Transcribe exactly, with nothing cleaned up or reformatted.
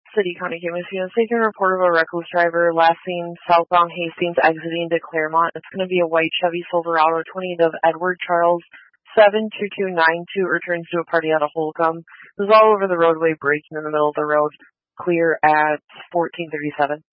City County Commission is taking a report of a reckless driver last seen southbound Hastings exiting to Claremont. It's going to be a white Chevy Silverado twenty of Edward Charles seven two two nine two, returns to a party out of Holcomb. It was all over the roadway, braking in the middle of the road, clear at fourteen thirty-seven.